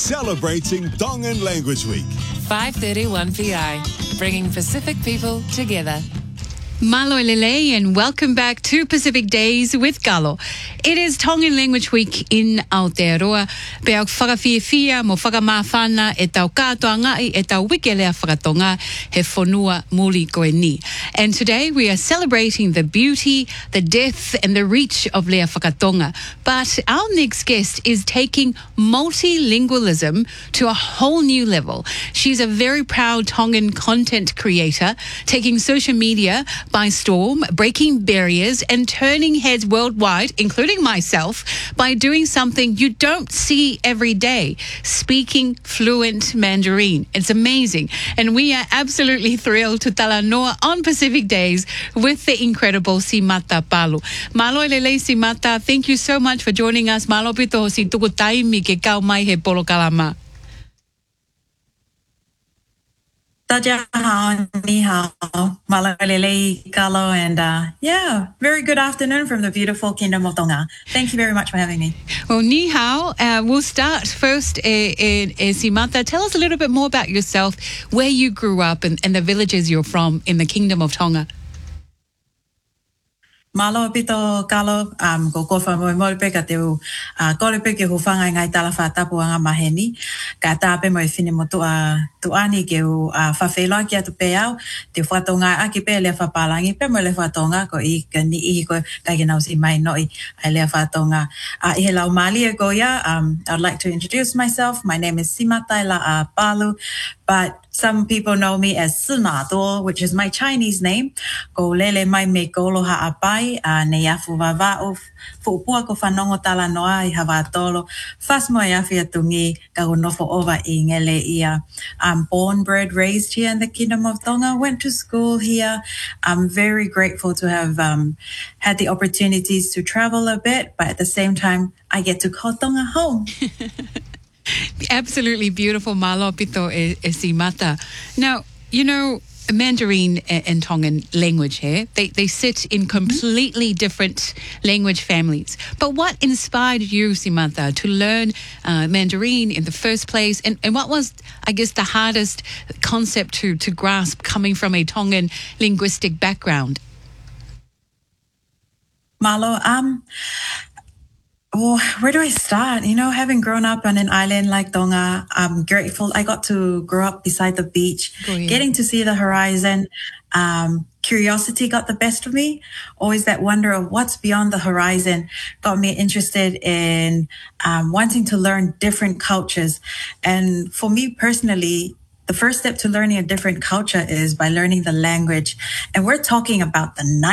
celebrating Tongan Language Week. 5:31 PI, bringing Pacific people together. Malo Lele and welcome back to Pacific Days with Galo. It is Tongan Language Week in Aotearoa. Peak whakawhiawhia mo whakamāwhana e tau katoa ngai e tau wike lea whakatonga he whonua muli koe ni. And today we are celebrating the beauty, the depth and the reach of lea whakatonga. But our next guest is taking multilingualism to a whole new level. She's a very proud Tongan content creator, taking social media by storm, breaking barriers and turning heads worldwide, including myself, by doing something you don't see every day, speaking fluent Mandarin. It's amazing. And we are absolutely thrilled to talanoa on Pacific Days with the incredible Simata Palu. Malo lele Simata, thank you so much for joining us. Malo pito si tuku taimi ke kau mai he polo kalama. Tajahao, ni hao, malalele, kalo, and very good afternoon from the beautiful Kingdom of Tonga. Thank you very much for having me. Well, ni hao, we'll start first, Simata. Tell us a little bit more about yourself, where you grew up and the villages you're from in the Kingdom of Tonga. Malo pito kalo ko kofa mo pe ka teu kole pe ke hufanga ngai tala fa tapu anga maheni ka tape mo fini mo tu ani ke fa felo ki atu pe au te fatonga aki pe le fa palangi pe mo le fatonga ko I kani I ko ka ke nau si mai no I le fatonga I hello mali e ko ya I'd like to introduce myself. My name is Simataila Palu, but some people know me as Sinato, which is my Chinese name. Ko lele mai me kolo haapai ne yafu vava'u fu'upua ko whanongo tala noa I hawatolo. Fas mo yafi atungi ka unofo ova I ngele ia. I'm born, bred, raised here in the Kingdom of Tonga. Went to school here. I'm very grateful to have had the opportunities to travel a bit, but at the same time, I get to call Tonga home. Absolutely beautiful, Malo pito e Simata. Now, you know, Mandarin and Tongan language here, they sit in completely different language families. But what inspired you, Simata, to learn Mandarin in the first place? And what was, I guess, the hardest concept to grasp coming from a Tongan linguistic background? Malo, where do I start? You know, having grown up on an island like Tonga, I'm grateful I got to grow up beside the beach, getting to see the horizon. Curiosity got the best of me. Always that wonder of what's beyond the horizon got me interested in wanting to learn different cultures. And for me personally, the first step to learning a different culture is by learning the language. And we're talking about the